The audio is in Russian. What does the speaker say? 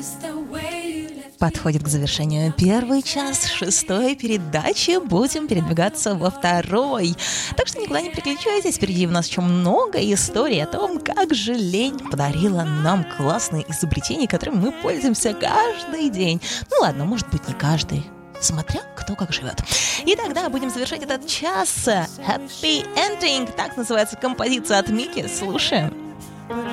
Подходит к завершению первый час шестой передачи. Будем передвигаться во второй. Так что никуда не переключайтесь. Впереди у нас еще много историй о том, как же лень подарила нам классные изобретения, которыми мы пользуемся каждый день. Ну ладно, может быть, не каждый. Смотря кто как живет. И тогда будем завершать этот час. Happy Ending. Так называется композиция от Мики. Слушаем.